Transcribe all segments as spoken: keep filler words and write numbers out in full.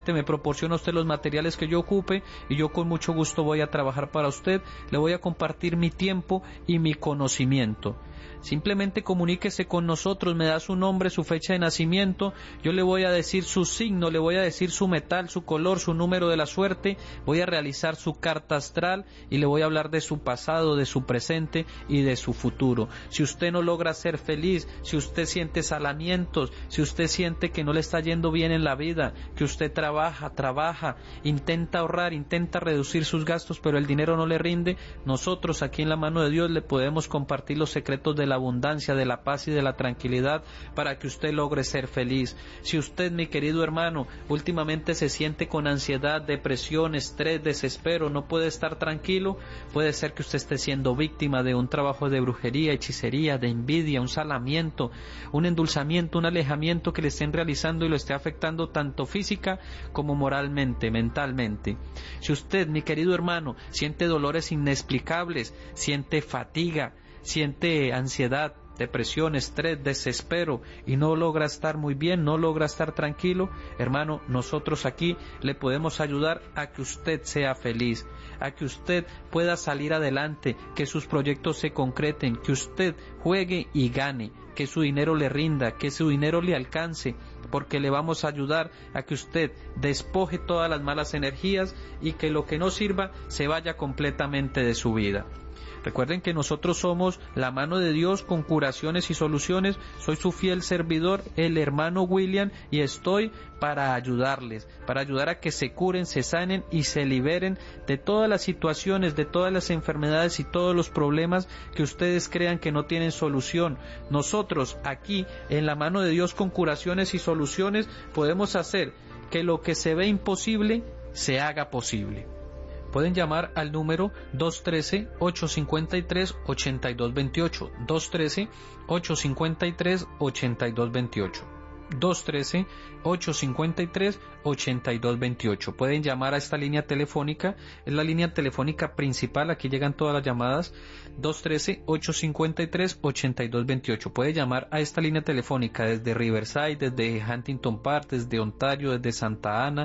Me proporciona usted los materiales que yo ocupe y yo con mucho gusto voy a trabajar para usted, le voy a compartir mi tiempo y mi conocimiento. Simplemente comuníquese con nosotros, me da su nombre, su fecha de nacimiento, yo le voy a decir su signo, le voy a decir su metal, su color, su número de la suerte, voy a realizar su carta astral y le voy a hablar de su pasado, de su presente y de su futuro. Si usted no logra ser feliz, si usted siente salamientos, si usted siente que no le está yendo bien en la vida, que usted trabaja, trabaja, intenta ahorrar, intenta reducir sus gastos, pero el dinero no le rinde, nosotros aquí en la mano de Dios le podemos compartir los secretos de la abundancia, de la paz y de la tranquilidad para que usted logre ser feliz. Si usted, mi querido hermano, últimamente se siente con ansiedad, depresión, estrés, desespero, no puede estar tranquilo, puede ser que usted esté siendo víctima de un trabajo de brujería, hechicería, de envidia, un salamiento, un endulzamiento, un alejamiento que le estén realizando y lo esté afectando tanto física como moralmente, mentalmente. Si usted, mi querido hermano, siente dolores inexplicables, siente fatiga, siente ansiedad, depresión, estrés, desespero y no logra estar muy bien, no logra estar tranquilo, hermano, nosotros aquí le podemos ayudar a que usted sea feliz, a que usted pueda salir adelante, que sus proyectos se concreten, que usted juegue y gane, que su dinero le rinda, que su dinero le alcance, porque le vamos a ayudar a que usted despoje todas las malas energías y que lo que no sirva se vaya completamente de su vida. Recuerden que nosotros somos la mano de Dios con curaciones y soluciones. Soy su fiel servidor, el hermano William, y estoy para ayudarles, para ayudar a que se curen, se sanen y se liberen de todas las situaciones, de todas las enfermedades y todos los problemas que ustedes crean que no tienen solución. Nosotros aquí, en la mano de Dios con curaciones y soluciones, podemos hacer que lo que se ve imposible se haga posible. Pueden llamar al número dos uno tres, ocho cinco tres, ocho dos dos ocho, dos uno tres, ocho cinco tres, ocho dos dos ocho, dos uno tres, ocho cinco tres, ocho dos dos ocho. Pueden llamar a esta línea telefónica, es la línea telefónica principal, aquí llegan todas las llamadas, dos uno tres, ocho cinco tres, ocho dos dos ocho. Puede llamar a esta línea telefónica desde Riverside, desde Huntington Park, desde Ontario, desde Santa Ana,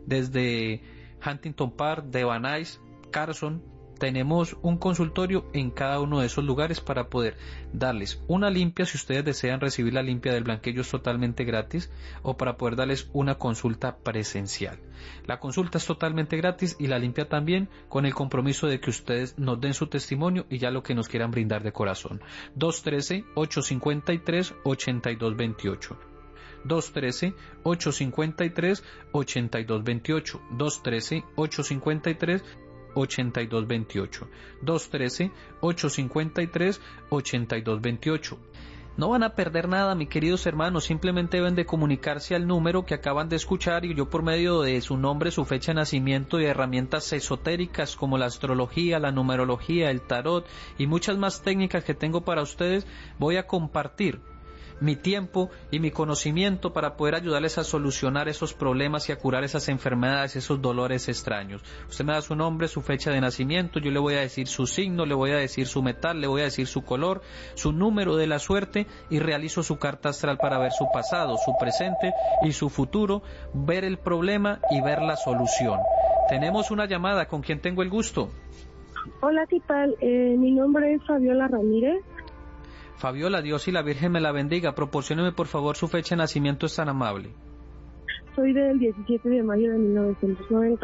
desde Huntington Park, de Van Nuys, Carson. Tenemos un consultorio en cada uno de esos lugares para poder darles una limpia, si ustedes desean recibir la limpia del blanquillo es totalmente gratis, o para poder darles una consulta presencial. La consulta es totalmente gratis y la limpia también, con el compromiso de que ustedes nos den su testimonio y ya lo que nos quieran brindar de corazón. dos uno tres, ocho cinco tres, ocho dos dos ocho. dos uno tres, ocho cinco tres, ocho dos dos ocho, dos uno tres, ocho cinco tres, ocho dos dos ocho, dos uno tres, ocho cinco tres, ocho dos dos ocho. No van a perder nada, mis queridos hermanos, simplemente deben de comunicarse al número que acaban de escuchar y yo por medio de su nombre, su fecha de nacimiento y herramientas esotéricas como la astrología, la numerología, el tarot y muchas más técnicas que tengo para ustedes, voy a compartir mi tiempo y mi conocimiento para poder ayudarles a solucionar esos problemas y a curar esas enfermedades, esos dolores extraños. Usted me da su nombre, su fecha de nacimiento, yo le voy a decir su signo, le voy a decir su metal, le voy a decir su color, su número de la suerte y realizo su carta astral para ver su pasado, su presente y su futuro, ver el problema y ver la solución. Tenemos una llamada, ¿con quién tengo el gusto? Hola, ¿qué tal? Eh, mi nombre es Fabiola Ramírez. Fabiola, Dios y la Virgen me la bendiga. Proporcióneme por favor su fecha de nacimiento, es tan amable. Soy del diecisiete de mayo de mil novecientos noventa.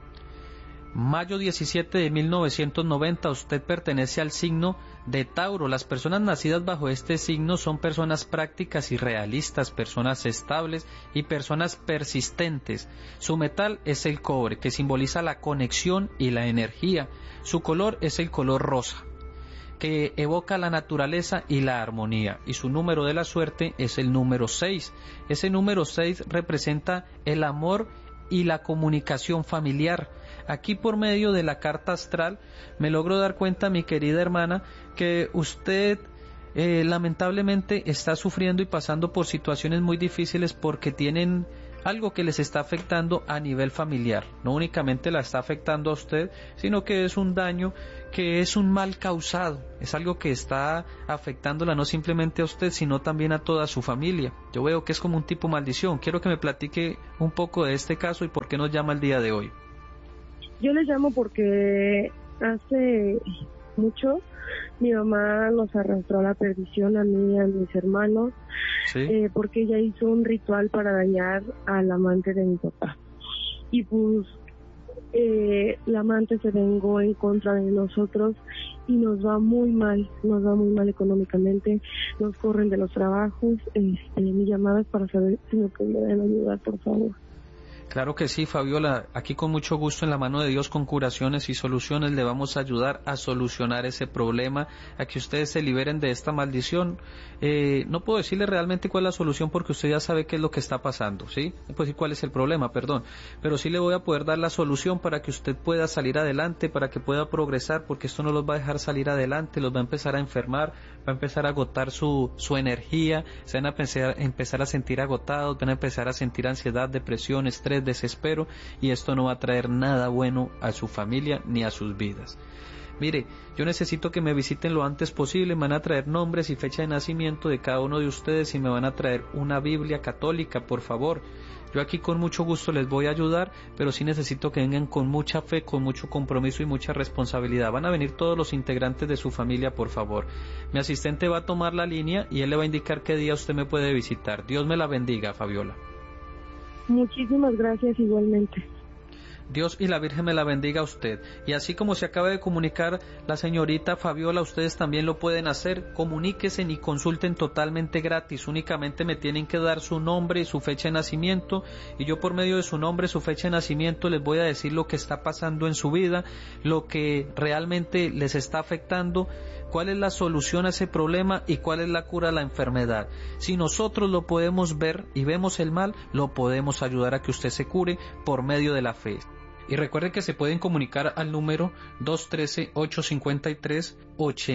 Mayo diecisiete de mil novecientos noventa, usted pertenece al signo de Tauro. Las personas nacidas bajo este signo son personas prácticas y realistas, personas estables y personas persistentes. Su metal es el cobre, que simboliza la conexión y la energía. Su color es el color rosa, que evoca la naturaleza y la armonía, y su número de la suerte es el número seis. Ese número seis representa el amor y la comunicación familiar. Aquí por medio de la carta astral me logro dar cuenta, mi querida hermana, que usted eh, lamentablemente está sufriendo y pasando por situaciones muy difíciles porque tienen algo que les está afectando a nivel familiar. No únicamente la está afectando a usted, sino que es un daño, que es un mal causado. Es algo que está afectándola no simplemente a usted, sino también a toda su familia. Yo veo que es como un tipo maldición. Quiero que me platique un poco de este caso y por qué nos llama el día de hoy. Yo les llamo porque hace mucho mi mamá nos arrastró a la perdición, a mí y a mis hermanos, ¿sí? eh, porque ella hizo un ritual para dañar al amante de mi papá. Y pues eh, la amante se vengó en contra de nosotros y nos va muy mal, nos va muy mal económicamente, nos corren de los trabajos. Este, mi llamada es para saber si me pudieran ayudar, por favor. Claro que sí, Fabiola, aquí con mucho gusto en la mano de Dios con curaciones y soluciones le vamos a ayudar a solucionar ese problema, a que ustedes se liberen de esta maldición. Eh, no puedo decirle realmente cuál es la solución porque usted ya sabe qué es lo que está pasando, ¿sí? No puedo decir cuál es el problema, perdón, pero sí le voy a poder dar la solución para que usted pueda salir adelante, para que pueda progresar, porque esto no los va a dejar salir adelante, los va a empezar a enfermar, va a empezar a agotar su, su energía, se van a empezar, empezar a sentir agotados, van a empezar a sentir ansiedad, depresión, estrés, desespero, y esto no va a traer nada bueno a su familia ni a sus vidas. Mire, yo necesito que me visiten lo antes posible, me van a traer nombres y fecha de nacimiento de cada uno de ustedes y me van a traer una Biblia católica, por favor. Yo aquí con mucho gusto les voy a ayudar, pero sí necesito que vengan con mucha fe, con mucho compromiso y mucha responsabilidad. Van a venir todos los integrantes de su familia, por favor. Mi asistente va a tomar la línea y él le va a indicar qué día usted me puede visitar. Dios me la bendiga, Fabiola. Muchísimas gracias, igualmente. Dios y la Virgen me la bendiga a usted. Y así como se acaba de comunicar la señorita Fabiola, ustedes también lo pueden hacer. Comuníquense y consulten totalmente gratis. Únicamente me tienen que dar su nombre y su fecha de nacimiento, y yo por medio de su nombre, su fecha de nacimiento, les voy a decir lo que está pasando en su vida, lo que realmente les está afectando, cuál es la solución a ese problema y cuál es la cura a la enfermedad. Si nosotros lo podemos ver y vemos el mal, lo podemos ayudar a que usted se cure por medio de la fe. Y recuerden que se pueden comunicar al número dos uno tres, ocho cinco tres, ocho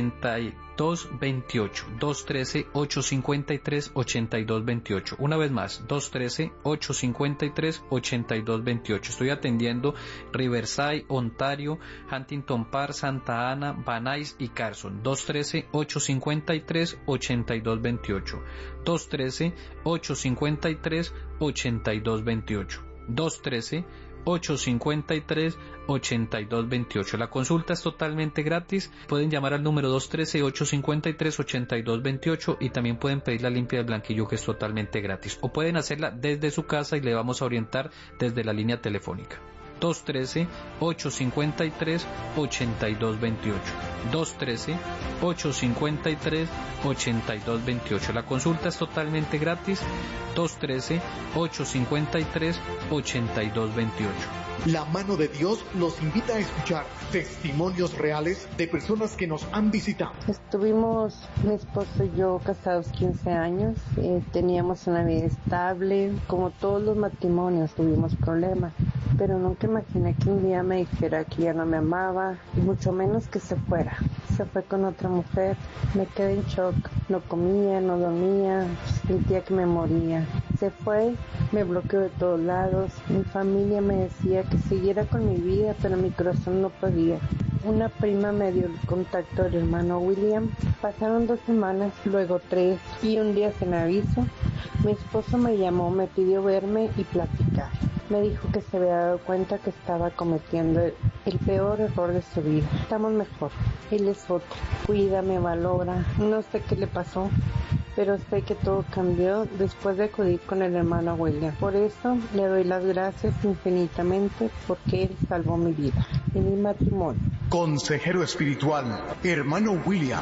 dos dos ocho, dos uno tres, ocho cinco tres, ocho dos dos ocho. Una vez más, dos uno tres, ocho cinco tres, ocho dos dos ocho. Estoy atendiendo Riverside, Ontario, Huntington Park, Santa Ana, Van Nuys y Carson. dos uno tres, ocho cinco tres, ocho dos dos ocho. dos uno tres, ocho cinco tres, ocho dos dos ocho. dos uno tres, ocho cinco tres, ocho dos dos ocho. La consulta es totalmente gratis. Pueden llamar al número dos uno tres, ocho cinco tres, ocho dos dos ocho y también pueden pedir la limpia del blanquillo, que es totalmente gratis. O pueden hacerla desde su casa y le vamos a orientar desde la línea telefónica. dos uno tres, ocho cinco tres, ocho dos dos ocho. dos uno tres, ocho cinco tres, ocho dos dos ocho. La consulta es totalmente gratis. dos uno tres, ocho cinco tres, ocho dos dos ocho. La mano de Dios los invita a escuchar testimonios reales de personas que nos han visitado. Estuvimos, mi esposo y yo, casados quince años. Eh, teníamos una vida estable. Como todos los matrimonios, tuvimos problemas. Pero nunca imaginé que un día me dijera que ya no me amaba, y mucho menos que se fuera. Se fue con otra mujer. Me quedé en shock. No comía, no dormía, sentía que me moría. Se fue, me bloqueó de todos lados. Mi familia me decía que siguiera con mi vida, pero mi corazón no podía. Una prima me dio el contacto del hermano William. Pasaron dos semanas, luego tres, y un día sin aviso, mi esposo me llamó, me pidió verme y platicar. Me dijo que se había dado cuenta que estaba cometiendo el, el peor error de su vida. Estamos mejor. Él es otro. Cuida, me valora. No sé qué le pasó, pero sé que todo cambió después de acudir con el hermano William. Por eso le doy las gracias infinitamente, porque él salvó mi vida y mi matrimonio. Consejero espiritual, hermano William.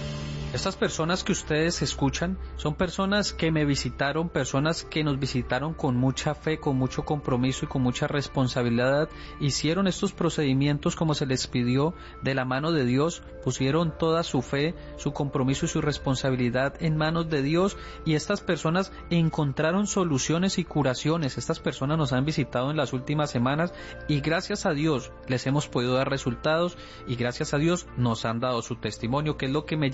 Estas personas que ustedes escuchan son personas que me visitaron, personas que nos visitaron con mucha fe, con mucho compromiso y con mucha responsabilidad. Hicieron estos procedimientos como se les pidió de la mano de Dios, pusieron toda su fe, su compromiso y su responsabilidad en manos de Dios, y estas personas encontraron soluciones y curaciones. Estas personas nos han visitado en las últimas semanas y gracias a Dios les hemos podido dar resultados, y gracias a Dios nos han dado su testimonio, que es lo que me llena de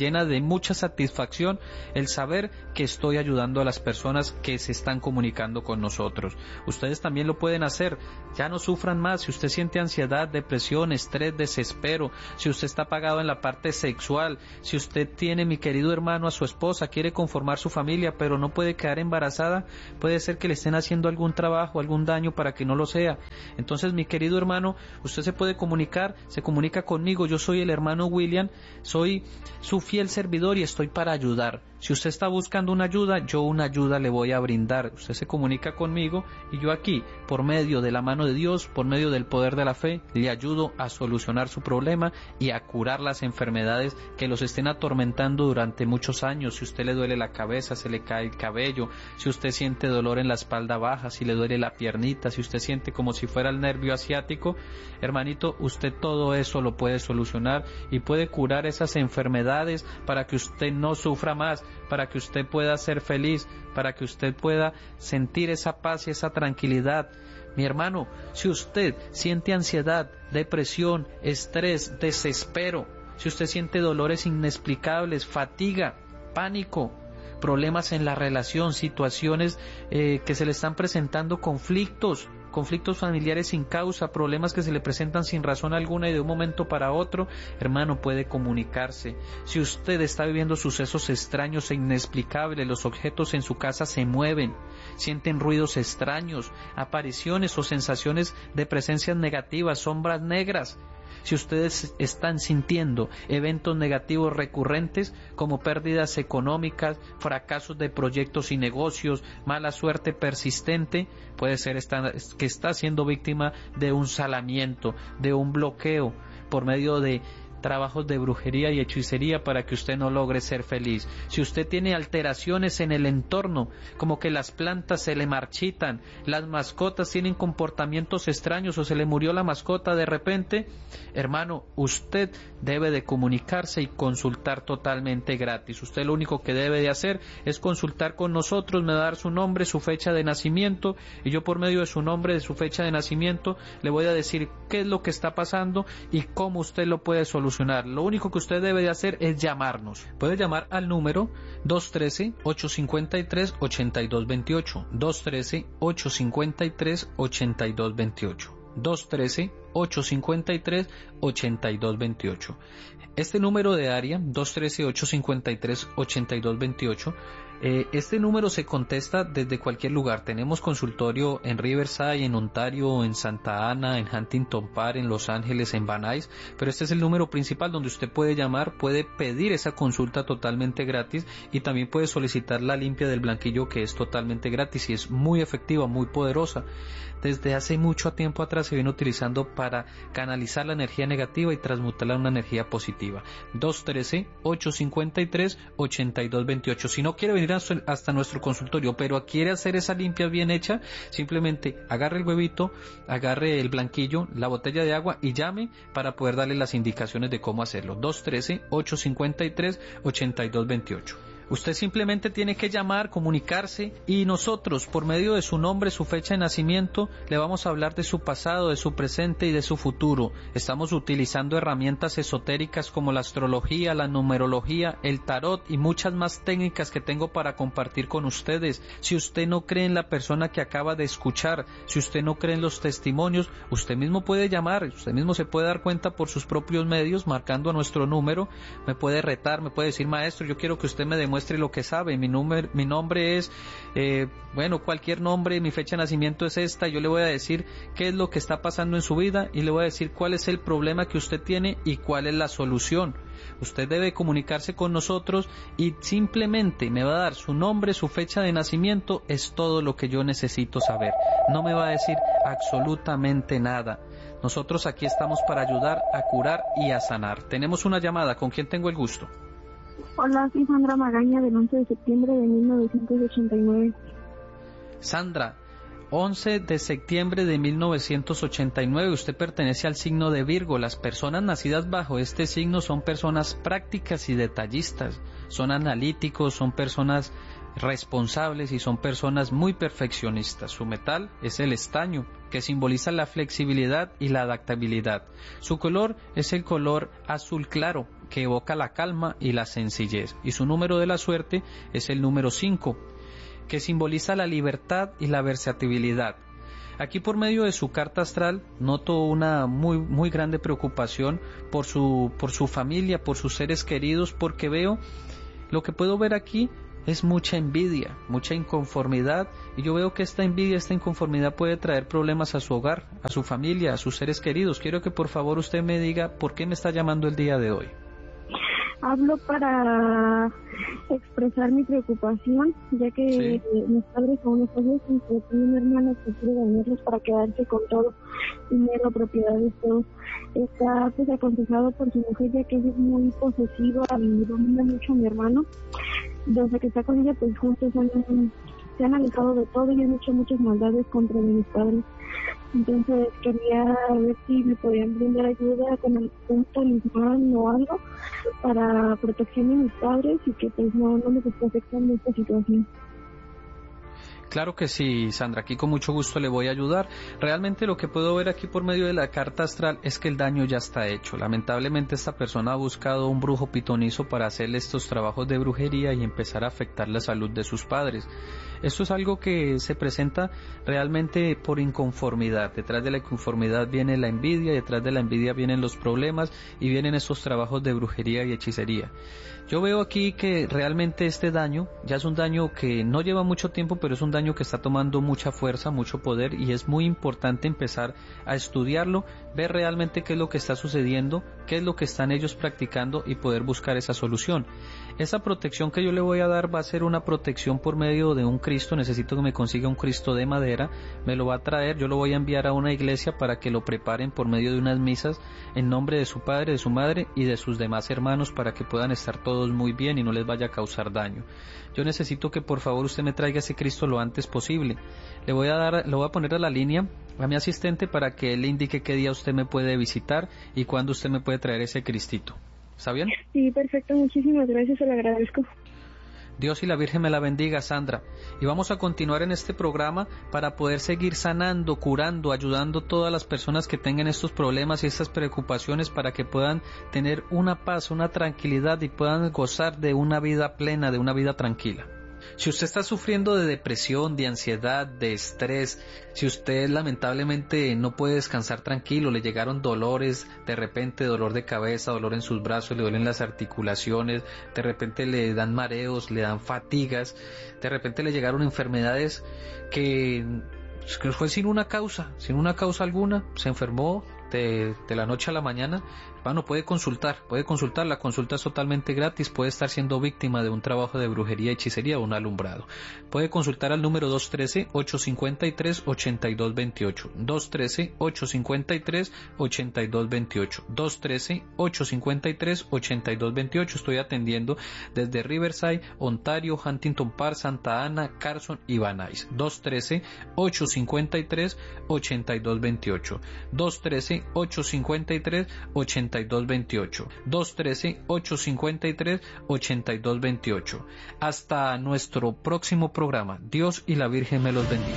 mucha satisfacción el saber que estoy ayudando a las personas que se están comunicando con nosotros. Ustedes también lo pueden hacer. Ya no sufran más. Si usted siente ansiedad, depresión, estrés, desespero, si usted está apagado en la parte sexual, si usted tiene, mi querido hermano, a su esposa, quiere conformar su familia, pero no puede quedar embarazada, puede ser que le estén haciendo algún trabajo, algún daño para que no lo sea. Entonces, mi querido hermano, usted se puede comunicar, se comunica conmigo. Yo soy el hermano William, soy su fiel servidor y estoy para ayudar. Si usted está buscando una ayuda, yo una ayuda le voy a brindar. Usted se comunica conmigo y yo aquí, por medio de la mano de Dios, por medio del poder de la fe, le ayudo a solucionar su problema y a curar las enfermedades que los estén atormentando durante muchos años. Si usted le duele la cabeza, se le cae el cabello, si usted siente dolor en la espalda baja, si le duele la piernita, si usted siente como si fuera el nervio asiático, hermanito, usted todo eso lo puede solucionar y puede curar esas enfermedades para que usted no sufra más, para que usted pueda ser feliz, para que usted pueda sentir esa paz y esa tranquilidad. Mi hermano, si usted siente ansiedad, depresión, estrés, desespero, si usted siente dolores inexplicables, fatiga, pánico, problemas en la relación, situaciones eh, que se le están presentando, conflictos, conflictos familiares sin causa, problemas que se le presentan sin razón alguna y de un momento para otro, hermano, puede comunicarse. Si usted está viviendo sucesos extraños e inexplicables, los objetos en su casa se mueven, sienten ruidos extraños, apariciones o sensaciones de presencias negativas, sombras negras. Si ustedes están sintiendo eventos negativos recurrentes como pérdidas económicas, fracasos de proyectos y negocios, mala suerte persistente, puede ser esta, que está siendo víctima de un salamiento, de un bloqueo por medio de trabajos de brujería y hechicería para que usted no logre ser feliz. Si usted tiene alteraciones en el entorno, como que las plantas se le marchitan, las mascotas tienen comportamientos extraños o se le murió la mascota de repente, hermano, usted debe de comunicarse y consultar totalmente gratis. Usted lo único que debe de hacer es consultar con nosotros, me va a dar su nombre, su fecha de nacimiento y yo por medio de su nombre, de su fecha de nacimiento, le voy a decir qué es lo que está pasando y cómo usted lo puede solucionar. Lo único que usted debe de hacer es llamarnos. Puede llamar al número dos uno tres, ocho cinco tres, ocho dos dos ocho, dos uno tres, ocho cinco tres, ocho dos dos ocho, dos uno tres, ocho cinco tres, ocho dos dos ocho. Este número de área, dos uno tres, ocho cinco tres, ocho dos dos ocho, Eh, este número se contesta desde cualquier lugar. Tenemos consultorio en Riverside, en Ontario, en Santa Ana, en Huntington Park, en Los Ángeles, en Van Nuys, pero este es el número principal donde usted puede llamar, puede pedir esa consulta totalmente gratis y también puede solicitar la limpia del blanquillo, que es totalmente gratis y es muy efectiva, muy poderosa. Desde hace mucho tiempo atrás se viene utilizando para canalizar la energía negativa y transmutarla en una energía positiva. dos uno tres, ocho cinco tres, ocho dos dos ocho. Si no quiere venir hasta nuestro consultorio, pero quiere hacer esa limpia bien hecha, simplemente agarre el huevito, agarre el blanquillo, la botella de agua y llame para poder darle las indicaciones de cómo hacerlo. dos uno tres, ocho cinco tres, ocho dos dos ocho. Usted simplemente tiene que llamar, comunicarse y nosotros, por medio de su nombre, su fecha de nacimiento, le vamos a hablar de su pasado, de su presente y de su futuro. Estamos utilizando herramientas esotéricas como la astrología, la numerología, el tarot y muchas más técnicas que tengo para compartir con ustedes. Si usted no cree en la persona que acaba de escuchar, si usted no cree en los testimonios, usted mismo puede llamar, usted mismo se puede dar cuenta por sus propios medios, marcando a nuestro número, me puede retar, me puede decir, maestro, yo quiero que usted me demuestre lo que sabe, mi, número, mi nombre es, eh, bueno, cualquier nombre, mi fecha de nacimiento es esta, yo le voy a decir qué es lo que está pasando en su vida y le voy a decir cuál es el problema que usted tiene y cuál es la solución. Usted debe comunicarse con nosotros y simplemente me va a dar su nombre, su fecha de nacimiento, es todo lo que yo necesito saber. No me va a decir absolutamente nada. Nosotros aquí estamos para ayudar a curar y a sanar. Tenemos una llamada, ¿con quién tengo el gusto? Hola, soy Sandra Magaña del once de septiembre de mil novecientos ochenta y nueve. Sandra, once de septiembre de mil novecientos ochenta y nueve, usted pertenece al signo de Virgo. Las personas nacidas bajo este signo son personas prácticas y detallistas, son analíticos, son personas responsables y son personas muy perfeccionistas. Su metal es el estaño, que simboliza la flexibilidad y la adaptabilidad. Su color es el color azul claro, que evoca la calma y la sencillez. Y su número de la suerte es el número cinco, que simboliza la libertad y la versatilidad. Aquí por medio de su carta astral noto una muy muy grande preocupación por su por su familia, por sus seres queridos, porque veo, lo que puedo ver aquí es mucha envidia, mucha inconformidad, y yo veo que esta envidia, esta inconformidad puede traer problemas a su hogar, a su familia, a sus seres queridos. Quiero que por favor usted me diga por qué me está llamando el día de hoy. Hablo para expresar mi preocupación, ya que sí. mis padres son unos padres y tengo un hermano que quiere venderlos para quedarse con todo, dinero, propiedades, todo. Está pues aconsejado por su mujer, ya que ella es muy posesiva y domina mucho a mi hermano. Desde que está con ella, pues juntos han, se han alejado de todo y han hecho muchas maldades contra mis padres. Entonces quería ver si me podían brindar ayuda con algún talismán o algo para protección de mis padres y que pues no, no les esté afectando esta situación. Claro que sí, Sandra, aquí con mucho gusto le voy a ayudar. Realmente lo que puedo ver aquí por medio de la carta astral es que el daño ya está hecho. Lamentablemente esta persona ha buscado un brujo pitonizo para hacerle estos trabajos de brujería y empezar a afectar la salud de sus padres. Esto es algo que se presenta realmente por inconformidad. Detrás de la inconformidad viene la envidia, detrás de la envidia vienen los problemas y vienen estos trabajos de brujería y hechicería. Yo veo aquí que realmente este daño ya es un daño que no lleva mucho tiempo, pero es un daño que está tomando mucha fuerza, mucho poder, y es muy importante empezar a estudiarlo, ver realmente qué es lo que está sucediendo, qué es lo que están ellos practicando y poder buscar esa solución. Esa protección que yo le voy a dar va a ser una protección por medio de un Cristo. Necesito que me consiga un Cristo de madera, me lo va a traer, yo lo voy a enviar a una iglesia para que lo preparen por medio de unas misas en nombre de su padre, de su madre y de sus demás hermanos, para que puedan estar todos muy bien y no les vaya a causar daño. Yo necesito que por favor usted me traiga ese Cristo lo antes posible. Le voy a dar, lo voy a poner a la línea a mi asistente para que él le indique qué día usted me puede visitar y cuándo usted me puede traer ese Cristito. ¿Está bien? Sí, perfecto, muchísimas gracias, se lo agradezco. Dios y la Virgen me la bendiga, Sandra. Y vamos a continuar en este programa para poder seguir sanando, curando, ayudando a todas las personas que tengan estos problemas y estas preocupaciones para que puedan tener una paz, una tranquilidad y puedan gozar de una vida plena, de una vida tranquila. Si usted está sufriendo de depresión, de ansiedad, de estrés, si usted lamentablemente no puede descansar tranquilo, le llegaron dolores, de repente dolor de cabeza, dolor en sus brazos, le duelen las articulaciones, de repente le dan mareos, le dan fatigas, de repente le llegaron enfermedades que, que fue sin una causa, sin una causa alguna, se enfermó de, de la noche a la mañana. Bueno, puede consultar, puede consultar, la consulta es totalmente gratis, puede estar siendo víctima de un trabajo de brujería, hechicería o un alumbrado. Puede consultar al número dos uno tres, ocho cinco tres, ocho dos dos ocho, dos uno tres, ocho cinco tres, ocho dos dos ocho, dos uno tres, ocho cinco tres, ocho dos dos ocho. Estoy atendiendo desde Riverside, Ontario, Huntington Park, Santa Ana, Carson y Van Nuys. dos uno tres, ocho cinco tres, ocho dos dos ocho, dos uno tres, ocho cinco tres, ocho dos dos ocho, dos uno tres, ocho cinco tres, ocho dos dos ocho. Hasta nuestro próximo programa. Dios y la Virgen me los bendiga.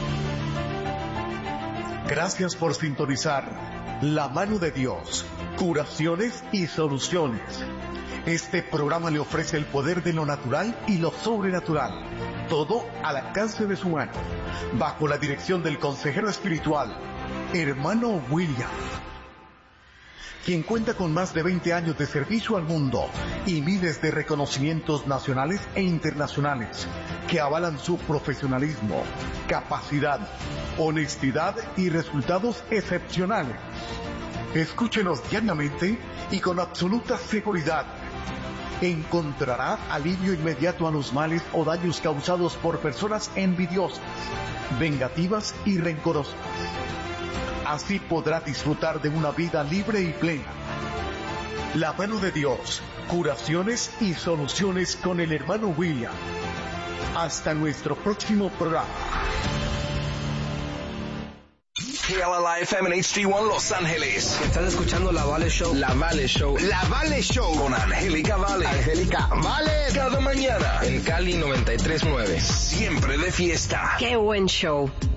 Gracias por sintonizar La Mano de Dios, curaciones y soluciones. Este programa le ofrece el poder de lo natural y lo sobrenatural, todo al alcance de su mano, bajo la dirección del consejero espiritual, hermano William, quien cuenta con más de veinte años de servicio al mundo y miles de reconocimientos nacionales e internacionales que avalan su profesionalismo, capacidad, honestidad y resultados excepcionales. Escúchenos diariamente y con absoluta seguridad encontrará alivio inmediato a los males o daños causados por personas envidiosas, vengativas y rencorosas. Así podrá disfrutar de una vida libre y plena. La Mano de Dios, curaciones y soluciones con el hermano William. Hasta nuestro próximo programa. K L L I F M en H D uno Los Ángeles. Estás escuchando La Vale Show. La Vale Show. La Vale Show. Con Angélica Vale. Angélica Vale. Cada mañana. En Cali noventa y tres punto nueve. Siempre de fiesta. Qué buen show.